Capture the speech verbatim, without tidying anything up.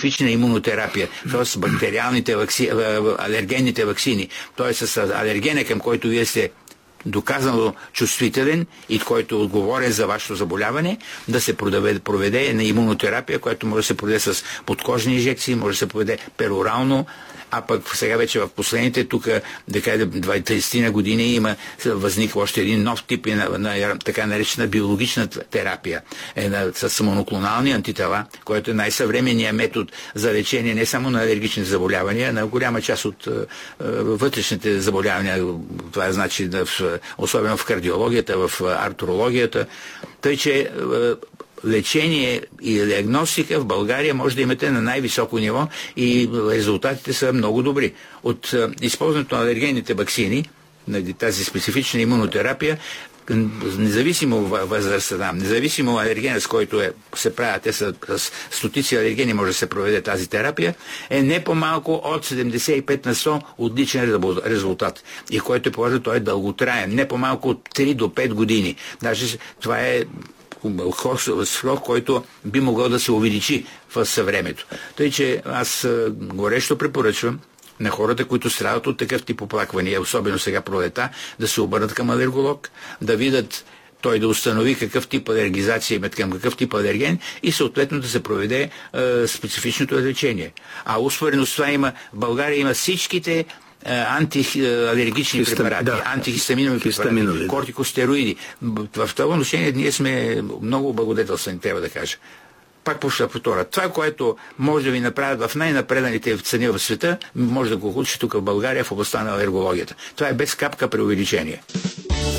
специфична имунотерапия, т.е. бактериалните вакци... алергенните ваксини, т.е. с алергена, към който вие сте доказано чувствителен и който е отговорен за вашето заболяване, да се проведе, проведе на имунотерапия, която може да се проведе с подкожни инжекции, може да се проведе перорално, а пък сега вече в последните тук, да кажем, двайсет години има възниква още един нов тип на, на, на така наречена биологична терапия е, на, с моноклонални антитела, който е най-съвременният метод за лечение не само на алергични заболявания, а на голяма част от е, вътрешните заболявания. Това е значи, да, в, особено в кардиологията, в артрологията. Тъй, че е, лечение и диагностика в България може да имате на най-високо ниво и резултатите са много добри. От е, използването на алергенните ваксини, на тази специфична имунотерапия, независимо възрастта, да, независимо алергена, с който е, се правят, те са с стотици алергени, може да се проведе тази терапия, е не по-малко от седемдесет и пет на сто отличен резултат. И който е положено, той е дълготраен, не по-малко от три до пет години. Даже това е срок, който би могъл да се увеличи в съвремето. Тъй, че аз горещо препоръчвам на хората, които страдат от такъв тип оплаквания, особено сега пролета, да се обърнат към алерголог, да видят той да установи какъв тип алергизация имат към какъв тип алерген и съответно да се проведе е, специфичното лечение. А успоредно с това има, в България има всичките антиалергични Хистам, препарати, да. антихистаминови препарати, да. Кортикостероиди. В това отношение ние сме много облагодетелствани, трябва да кажа. Пак по втора. Това, което може да ви направят в най-напреданите цени в света, може да го учи тук в България в областта на алергологията. Това е без капка преувеличение.